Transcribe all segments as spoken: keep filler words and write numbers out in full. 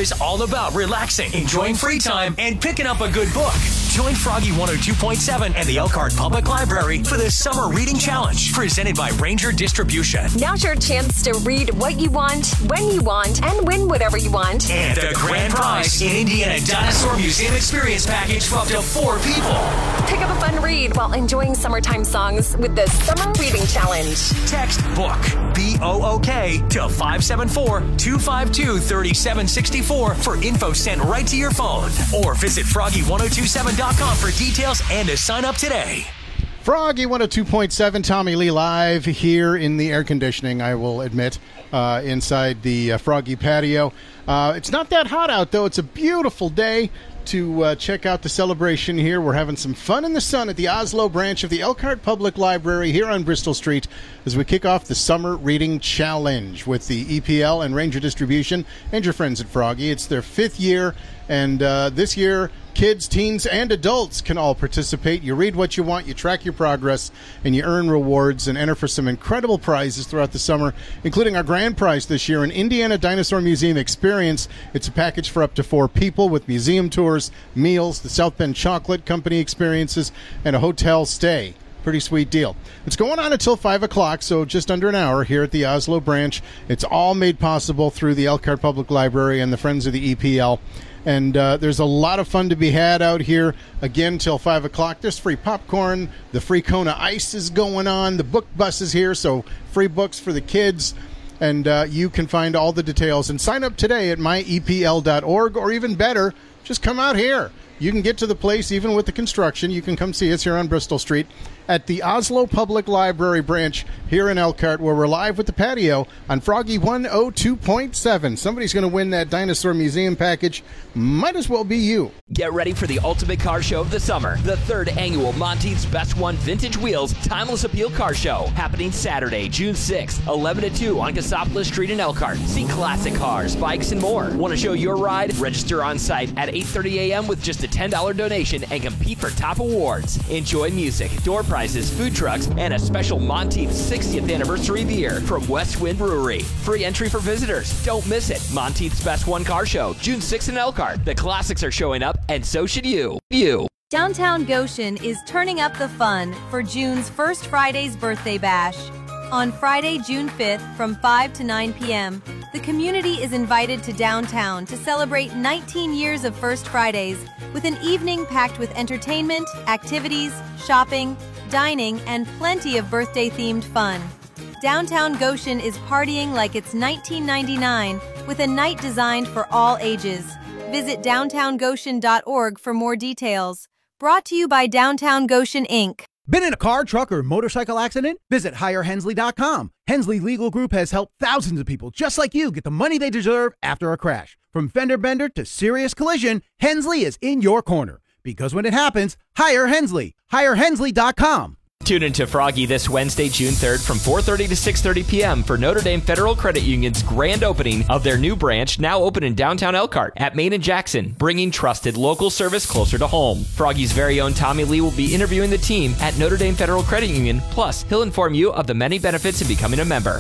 is all about relaxing, enjoying free time, and picking up a good book. Join Froggy one oh two point seven and the Elkhart Public Library for the Summer Reading Challenge, presented by Ranger Distribution. Now's your chance to read what you want, when you want, and win whatever you want. And the grand prize, an Indiana Dinosaur Museum Experience package for up to four people. Pick up a fun read while enjoying summertime songs with the Summer Reading Challenge. Text BOOK, B O O K, to five seven four, two five two, three seven six four for info sent right to your phone. Or visit froggy ten twenty-seven dot com for details and to sign up today. Froggy one oh two point seven, Tommy Lee live here in the air conditioning, I will admit, uh, inside the uh, Froggy patio. Uh, it's not that hot out, though. It's a beautiful day to uh, check out the celebration here. We're having some fun in the sun at the Oslo branch of the Elkhart Public Library here on Bristol Street as we kick off the Summer Reading Challenge with the E P L and Ranger Distribution and your friends at Froggy. It's their fifth year, and uh, this year kids, teens, and adults can all participate. You read what you want, you track your progress, and you earn rewards and enter for some incredible prizes throughout the summer, including our grand prize this year, an Indiana Dinosaur Museum experience. It's a package for up to four people with museum tours, meals, the South Bend Chocolate Company experiences, and a hotel stay. Pretty sweet deal. It's going on until five o'clock, so just under an hour here at the Oslo branch. It's all made possible through the Elkhart Public Library and the Friends of the E P L. And uh, there's a lot of fun to be had out here, again, till five o'clock. There's free popcorn. The free Kona Ice is going on. The book bus is here, so free books for the kids. And uh, you can find all the details and sign up today at my e p l dot org, or even better, just come out here. You can get to the place even with the construction. You can come see us here on Bristol Street at the Oslo Public Library branch here in Elkhart, where we're live with the patio on Froggy one oh two point seven. Somebody's going to win that Dinosaur Museum package. Might as well be you. Get ready for the ultimate car show of the summer. The third annual Monteith's Best One Vintage Wheels Timeless Appeal Car Show, happening Saturday, June sixth, eleven to two on Cassopolis Street in Elkhart. See classic cars, bikes, and more. Want to show your ride? Register on site at eight thirty a.m. with just a ten dollars donation and compete for top awards. Enjoy music, door prizes, food trucks, and a special Monteith's sixtieth anniversary beer from West Wind Brewery. Free entry for visitors. Don't miss it. Monteith's Best One Car Show, June sixth in Elkhart. The classics are showing up, and so should you. You. Downtown Goshen is turning up the fun for June's First Friday's Birthday Bash. On Friday, June fifth, from five to nine p.m., the community is invited to downtown to celebrate nineteen years of First Fridays with an evening packed with entertainment, activities, shopping, dining, and plenty of birthday-themed fun. Downtown Goshen is partying like it's nineteen ninety-nine with a night designed for all ages. Visit downtown goshen dot org for more details. Brought to you by Downtown Goshen, Incorporated. Been in a car, truck, or motorcycle accident? Visit hire hensley dot com. Hensley Legal Group has helped thousands of people just like you get the money they deserve after a crash. From fender bender to serious collision, Hensley is in your corner. Because when it happens, hire Hensley. hire hensley dot com. Tune into Froggy this Wednesday, June third from four thirty to six thirty p.m. for Notre Dame Federal Credit Union's grand opening of their new branch, now open in downtown Elkhart at Main and Jackson, bringing trusted local service closer to home. Froggy's very own Tommy Lee will be interviewing the team at Notre Dame Federal Credit Union, plus he'll inform you of the many benefits of becoming a member.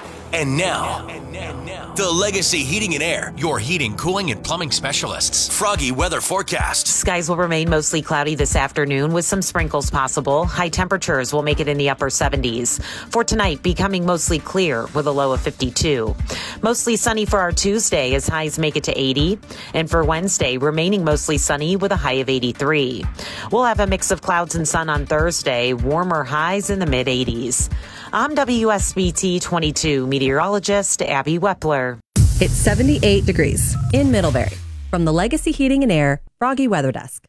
And now, and now, the Legacy Heating and Air, your heating, cooling, and plumbing specialists. Froggy weather forecast. Skies will remain mostly cloudy this afternoon with some sprinkles possible. High temperatures will make it in the upper seventies. For tonight, becoming mostly clear with a low of fifty-two. Mostly sunny for our Tuesday as highs make it to eighty. And for Wednesday, remaining mostly sunny with a high of eighty-three. We'll have a mix of clouds and sun on Thursday, warmer highs in the mid eighties. I'm W S B T twenty-two meteorologist Abby Wepler. It's seventy-eight degrees in Middlebury. From the Legacy Heating and Air Froggy Weather Desk.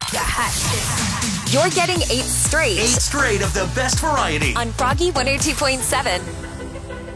You're getting eight straight. Eight straight of the best variety. On Froggy one oh two point seven.